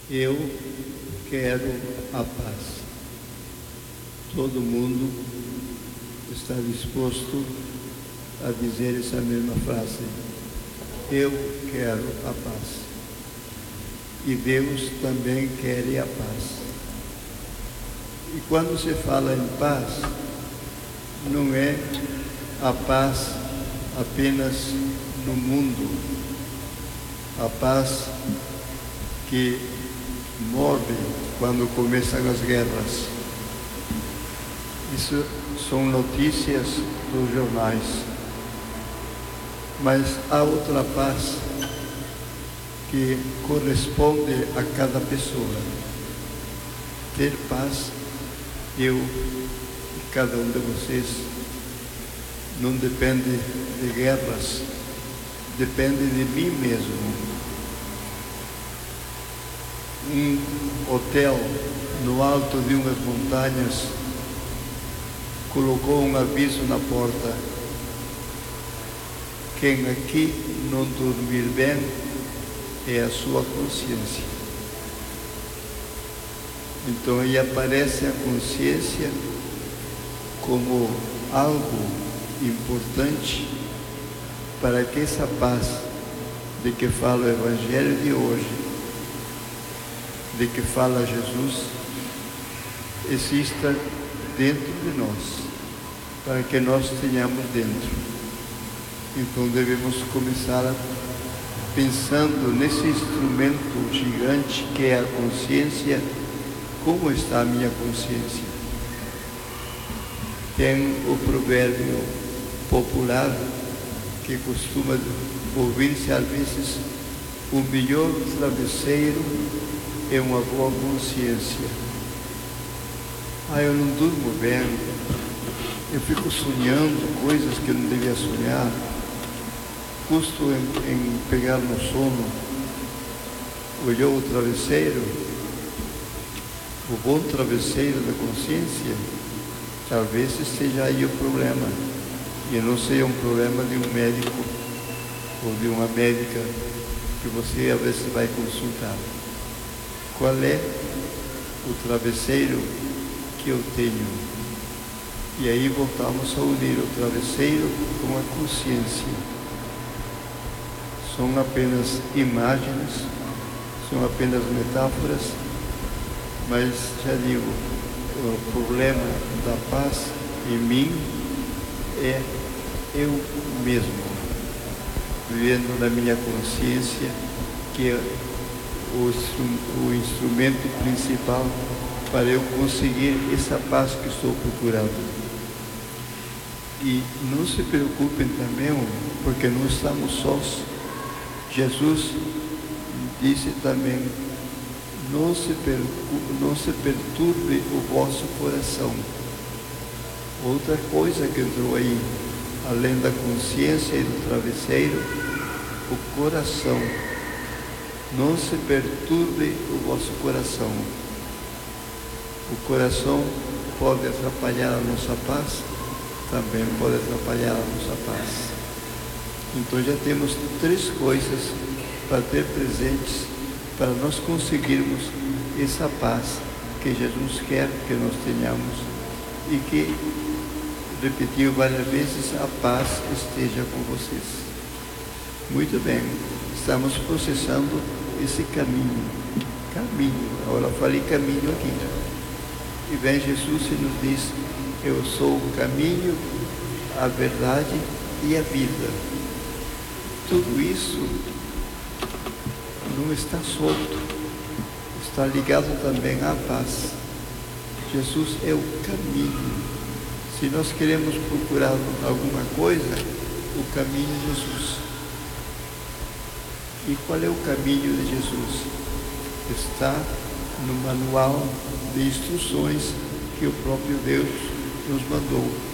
Eu quero a paz. Todo mundo está disposto a dizer essa mesma frase. Eu quero a paz. E Deus também quer a paz. E quando se fala em paz, não é a paz apenas no mundo, a paz que morre quando começam as guerras. Isso são notícias dos jornais. Mas há outra paz que corresponde a cada pessoa. Ter paz, eu e cada um de vocês, não depende de guerras, depende de mim mesmo. Um hotel no alto de umas montanhas colocou um aviso na porta: quem aqui não dormir bem é a sua consciência. Então aí aparece a consciência como algo importante para que essa paz de que fala o Evangelho de hoje, de que fala Jesus, exista dentro de nós, para que nós tenhamos dentro. Então devemos começar pensando nesse instrumento gigante que é a consciência. Como está a minha consciência? Tem o provérbio popular que costuma ouvir-se às vezes: o melhor travesseiro é uma boa consciência. Eu não durmo bem, eu fico sonhando coisas que eu não devia sonhar, custo em pegar no sono. Olhou o travesseiro, o bom travesseiro da consciência, talvez esteja aí o problema, e não seja um problema de um médico ou de uma médica que você às vezes vai consultar. Qual é o travesseiro que eu tenho? E aí voltamos a unir o travesseiro com a consciência. São apenas imagens, são apenas metáforas, mas já digo, o problema da paz em mim é eu mesmo, vivendo na minha consciência, que é o instrumento principal para eu conseguir essa paz que estou procurando. E não se preocupem também, porque não estamos sós. Jesus disse também: não se perturbe o vosso coração. Outra coisa que entrou aí, além da consciência e do travesseiro, o coração. Não se perturbe o vosso coração. O coração pode atrapalhar a nossa paz, também pode atrapalhar a nossa paz. Então já temos três coisas para ter presentes, para nós conseguirmos essa paz que Jesus quer que nós tenhamos, e que, repetiu várias vezes, a paz esteja com vocês. Muito bem, estamos processando esse caminho, agora eu falei caminho aqui, e vem Jesus e nos diz: eu sou o caminho, a verdade e a vida. Tudo isso não está solto, está ligado também à paz. Jesus é o caminho. Se nós queremos procurar alguma coisa, o caminho é Jesus. E qual é o caminho de Jesus? Está no manual de instruções que o próprio Deus nos mandou.